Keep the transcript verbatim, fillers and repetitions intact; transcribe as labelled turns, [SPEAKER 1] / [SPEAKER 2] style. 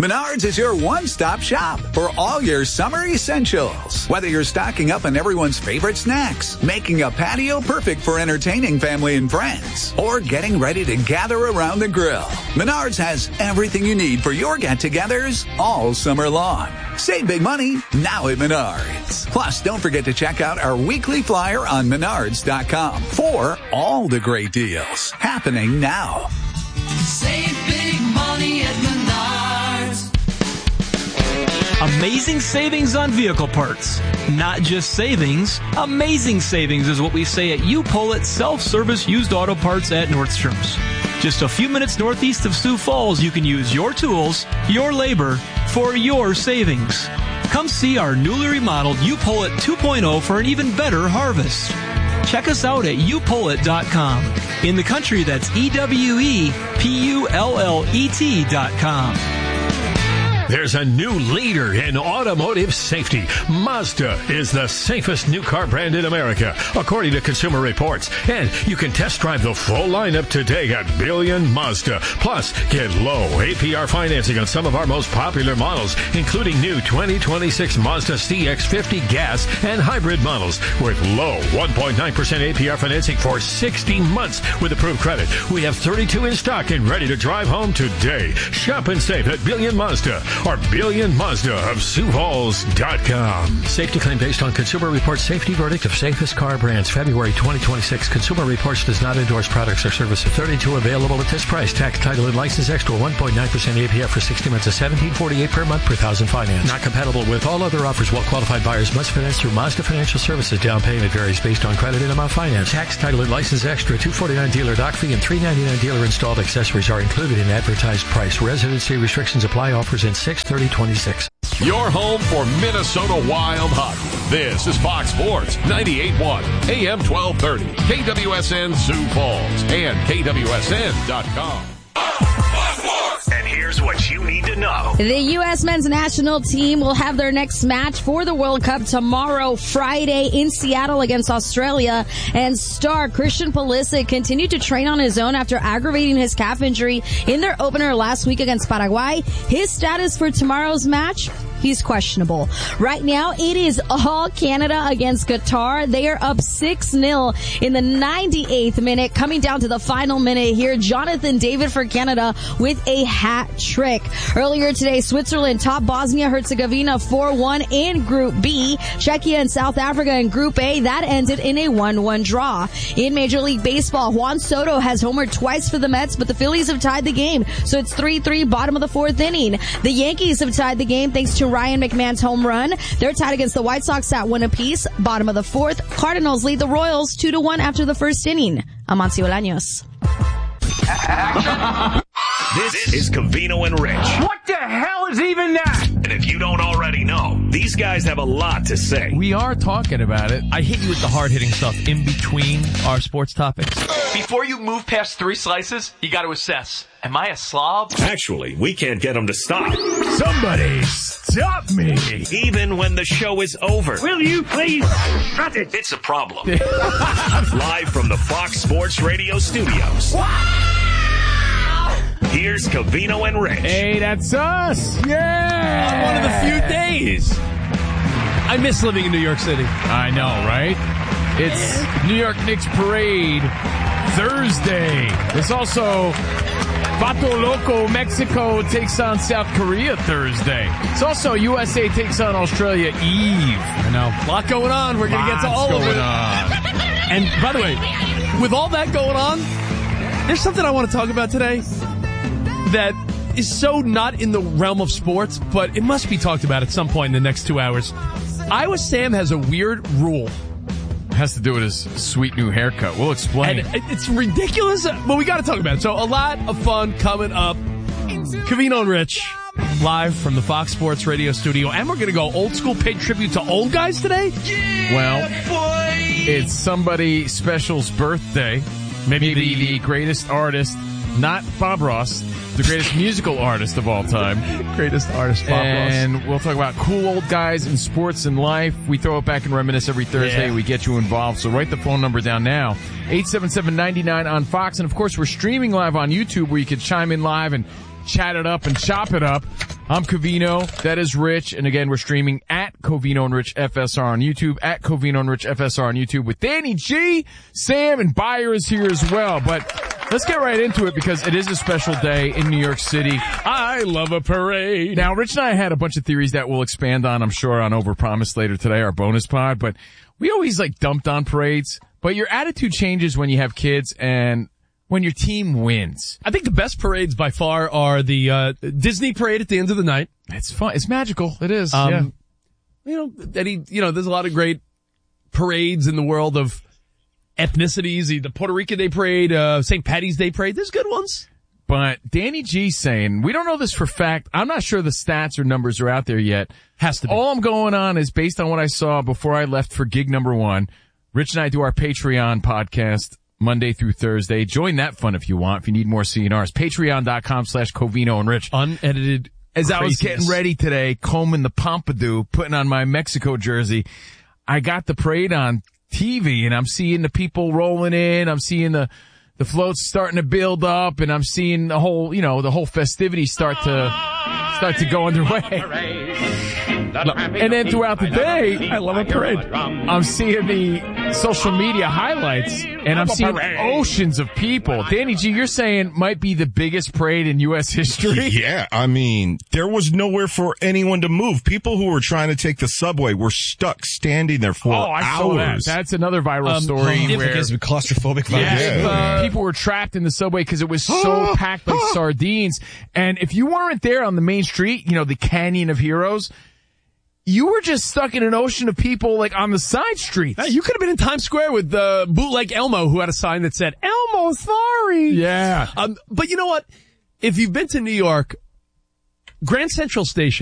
[SPEAKER 1] Menards is your one-stop shop for all your summer essentials. Whether you're stocking up on everyone's favorite snacks, making a patio perfect for entertaining family and friends, or getting ready to gather around the grill, Menards has everything you need for your get-togethers all summer long. Save big money now at Menards. Plus, don't forget to check out our weekly flyer on menards dot com for all the great deals happening now.
[SPEAKER 2] Save big money at Menards.
[SPEAKER 3] Amazing savings on vehicle parts. Not just savings, amazing savings is what we say at U-Pull-It Self-Service Used Auto Parts at Nordstrom's. Just a few minutes northeast of Sioux Falls, you can use your tools, your labor, for your savings. Come see our newly remodeled U-Pull-It two point oh for an even better harvest. Check us out at U Pull It dot com. In the country, that's E W E P U L L E T dot com.
[SPEAKER 4] There's a new leader in automotive safety. Mazda is the safest new car brand in America, according to Consumer Reports. And you can test drive the full lineup today at Billion Mazda. Plus, get low A P R financing on some of our most popular models, including new twenty twenty-six Mazda C X fifty gas and hybrid models with low one point nine percent A P R financing for sixty months with approved credit. We have thirty-two in stock and ready to drive home today. Shop and save at Billion Mazda or Billion Mazda of Sioux Falls dot com. Safety claim based on Consumer Reports safety verdict of safest car brands, February twenty twenty-six. Consumer Reports does not endorse products or services. thirty-two available at this price. Tax, title, and license extra one point nine percent A P R for sixty months of seventeen forty-eight per month per thousand finance. Not compatible with all other offers. Well-qualified buyers must finance through Mazda Financial Services. Down payment varies based on credit and amount finance. Tax, title, and license extra two forty-nine dealer dock fee and three ninety-nine dealer installed accessories are included in advertised price. Residency restrictions apply. Offers in six thirty twenty-six.
[SPEAKER 5] Your home for Minnesota Wild hockey. This is Fox Sports ninety-eight point one, A M twelve thirty, K W S N Sioux Falls, and K W S N dot com.
[SPEAKER 6] And here's what you need to know.
[SPEAKER 7] The U S men's national team will have their next match for the World Cup tomorrow, Friday, in Seattle against Australia. And star Christian Pulisic continued to train on his own after aggravating his calf injury in their opener last week against Paraguay. His status for tomorrow's match? He's questionable. Right now, it is all Canada against Qatar. They are up six nil in the ninety-eighth minute. Coming down to the final minute here, Jonathan David for Canada with a hat trick. Earlier today, Switzerland topped Bosnia-Herzegovina four one in Group B. Czechia and South Africa in Group A. That ended in a one one draw. In Major League Baseball, Juan Soto has homered twice for the Mets, but the Phillies have tied the game. So it's three three, bottom of the fourth inning. The Yankees have tied the game thanks to Ryan McMahon's home run. They're tied against the White Sox at one apiece. Bottom of the fourth. Cardinals lead the Royals two to one after the first inning. Amancio Bolaños.
[SPEAKER 6] This is Covino and Rich.
[SPEAKER 8] What the hell is even that?
[SPEAKER 6] And if you don't already know, these guys have a lot to say.
[SPEAKER 9] We are talking about it. I hit you with the hard-hitting stuff in between our sports topics.
[SPEAKER 3] Before you move past three slices, you got to assess. Am I a slob?
[SPEAKER 6] Actually, we can't get them to stop.
[SPEAKER 8] Somebody stop me.
[SPEAKER 6] Even when the show is over.
[SPEAKER 8] Will you please shut it?
[SPEAKER 6] It's a problem. Live from the Fox Sports Radio studios. Here's Covino and Rich.
[SPEAKER 9] Hey, that's us. Yeah.
[SPEAKER 3] One of the few days.
[SPEAKER 9] I miss living in New York City. I know, right? It's New York Knicks Parade Thursday. It's also Vato Loco Mexico takes on South Korea Thursday. It's also U S A takes on Australia Eve. I know. A lot going on. We're going to get to all of it. On. And by the way, with all that going on, there's something I want to talk about today that is so not in the realm of sports, but it must be talked about at some point in the next two hours. Iowa Sam has a weird rule.
[SPEAKER 10] It has to do with his sweet new haircut. We'll explain.
[SPEAKER 9] And it's ridiculous, but we got to talk about it. So a lot of fun coming up. Covino and Rich, live from the Fox Sports Radio studio. And we're going to go old school, paid tribute to old guys today.
[SPEAKER 10] Yeah, well, boy. It's somebody special's birthday. Maybe, Maybe the greatest artist, not Bob Ross, the greatest musical artist of all time.
[SPEAKER 9] Greatest artist, Bob
[SPEAKER 10] and
[SPEAKER 9] Ross.
[SPEAKER 10] And we'll talk about cool old guys in sports and life. We throw it back and reminisce every Thursday. Yeah. We get you involved. So write the phone number down now. eight seven seven, nine nine on Fox. And, of course, we're streaming live on YouTube where you can chime in live and chat it up and chop it up. I'm Covino. That is Rich. And again, we're streaming at Covino and Rich F S R on YouTube, at Covino and Rich F S R on YouTube with Danny G, Sam, and Bayer is here as well. But let's get right into it because it is a special day in New York City.
[SPEAKER 9] I love a parade.
[SPEAKER 10] Now, Rich and I had a bunch of theories that we'll expand on, I'm sure, on Overpromise later today, our bonus pod. But we always like dumped on parades. But your attitude changes when you have kids and when your team wins.
[SPEAKER 11] I think the best parades by far are the uh Disney parade at the end of the night.
[SPEAKER 10] It's fun. It's magical. It is.
[SPEAKER 11] Um,
[SPEAKER 10] yeah.
[SPEAKER 11] You know, Eddie, you know, there's a lot of great parades in the world of ethnicities. The Puerto Rican Day parade, uh, Saint Patty's Day parade. There's good ones.
[SPEAKER 10] But Danny G's saying, we don't know this for fact. I'm not sure the stats or numbers are out there yet.
[SPEAKER 11] Has to be.
[SPEAKER 10] All I'm going on is based on what I saw before I left for gig number one. Rich and I do our Patreon podcast Monday through Thursday. Join that fun if you want, if you need more C N Rs. Patreon.com slash Covino and Rich.
[SPEAKER 11] Unedited
[SPEAKER 10] As I was
[SPEAKER 11] craziness.
[SPEAKER 10] getting ready today, combing the pompadour, putting on my Mexico jersey, I got the parade on T V and I'm seeing the people rolling in. I'm seeing the, the floats starting to build up and I'm seeing the whole, you know, the whole festivities start to, start to go underway. And then throughout the day,
[SPEAKER 11] I love a parade.
[SPEAKER 10] I'm seeing the social media highlights and I'm seeing oceans of people. Danny G, you're saying might be the biggest parade in U S history?
[SPEAKER 12] Yeah, I mean, there was nowhere for anyone to move. People who were trying to take the subway were stuck standing there for
[SPEAKER 10] oh, I saw that.
[SPEAKER 12] hours.
[SPEAKER 10] That's another viral
[SPEAKER 11] Um,
[SPEAKER 10] story
[SPEAKER 11] oh,
[SPEAKER 10] where
[SPEAKER 11] it gives me
[SPEAKER 13] claustrophobic vibes.
[SPEAKER 10] yeah,
[SPEAKER 12] Yeah.
[SPEAKER 10] uh, people were trapped in the subway because it was so packed like sardines. And if you weren't there on the main street, you know, the Canyon of Heroes, you were just stuck in an ocean of people like on the side streets.
[SPEAKER 11] Hey, you could have been in Times Square with uh, Bootleg Elmo, who had a sign that said, Elmo, sorry.
[SPEAKER 10] Yeah.
[SPEAKER 11] Um, but you know what? If you've been to New York, Grand Central Station